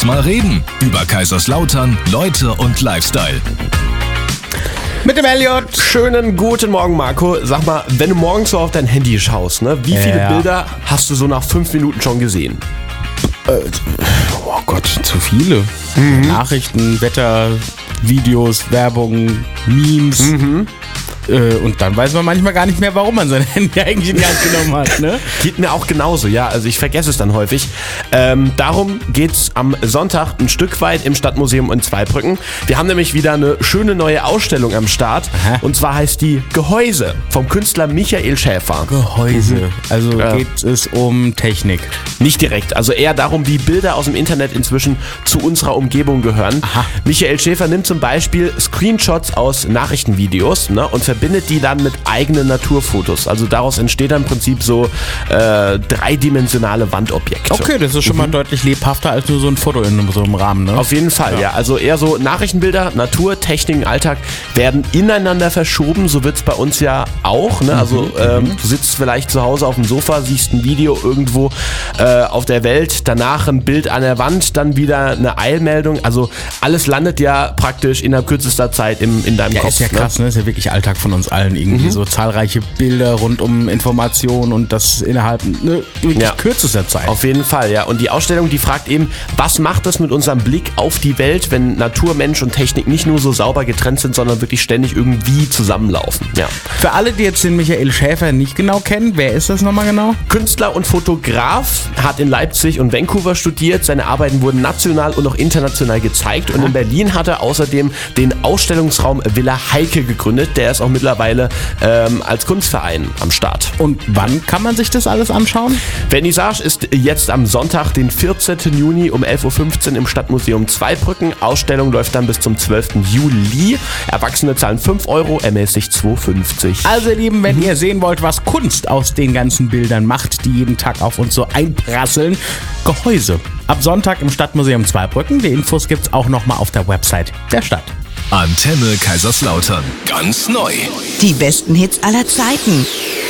Lass mal reden. Über Kaiserslautern, Leute und Lifestyle. Mit dem Elliot. Schönen guten Morgen, Marco. Sag mal, wenn du morgens so auf dein Handy schaust, ne, wie viele Bilder hast du so nach 5 Minuten schon gesehen? Oh Gott, zu viele. Nachrichten, Wetter, Videos, Werbung, Memes. Und dann weiß man manchmal gar nicht mehr, warum man sein Handy eigentlich in die Hand genommen hat. Ne? Geht mir auch genauso, ja. Also ich vergesse es dann häufig. Darum geht's am Sonntag ein Stück weit im Stadtmuseum in Zweibrücken. Wir haben nämlich wieder eine schöne neue Ausstellung am Start. Aha. Und zwar heißt die Gehäuse vom Künstler Michael Schäfer. Gehäuse. Also geht es um Technik. Nicht direkt, also eher darum, wie Bilder aus dem Internet inzwischen zu unserer Umgebung gehören. Aha. Michael Schäfer nimmt zum Beispiel Screenshots aus Nachrichtenvideos, ne, und verbindet die dann mit eigenen Naturfotos. Also daraus entsteht dann im Prinzip so dreidimensionale Wandobjekte. Okay, das ist schon mal deutlich lebhafter als nur so ein Foto in so einem Rahmen. Ne? Auf jeden Fall, ja. Also eher so Nachrichtenbilder, Natur, Technik, Alltag werden ineinander verschoben. So wird es bei uns ja auch. Ne? Also du sitzt vielleicht zu Hause auf dem Sofa, siehst ein Video irgendwo auf der Welt, danach ein Bild an der Wand, dann wieder eine Eilmeldung. Also alles landet ja praktisch innerhalb kürzester Zeit in deinem Kopf. Ist ja krass, ne? Ist ja wirklich Alltag von uns allen irgendwie. So zahlreiche Bilder rund um Informationen und das innerhalb wirklich kürzester Zeit. Auf jeden Fall, ja. Und die Ausstellung, die fragt eben, was macht es mit unserem Blick auf die Welt, wenn Natur, Mensch und Technik nicht nur so sauber getrennt sind, sondern wirklich ständig irgendwie zusammenlaufen. Ja. Für alle, die jetzt den Michael Schäfer nicht genau kennen, wer ist das nochmal genau? Künstler und Fotograf, hat in Leipzig und Vancouver studiert. Seine Arbeiten wurden national und auch international gezeigt. Und in Berlin hat er außerdem den Ausstellungsraum Villa Heike gegründet. Der ist auch mittlerweile als Kunstverein am Start. Und wann kann man sich das alles anschauen? Vernissage ist jetzt am Sonntag, den 14. Juni um 11.15 Uhr im Stadtmuseum Zweibrücken. Ausstellung läuft dann bis zum 12. Juli. Erwachsene zahlen 5 €, ermäßigt 2,50 €. Also ihr Lieben, wenn ihr sehen wollt, was Kunst aus den ganzen Bildern macht, die jeden Tag auf uns so einprasseln, Gehäuse. Ab Sonntag im Stadtmuseum Zweibrücken. Die Infos gibt's auch nochmal auf der Website der Stadt. Antenne Kaiserslautern. Ganz neu. Die besten Hits aller Zeiten.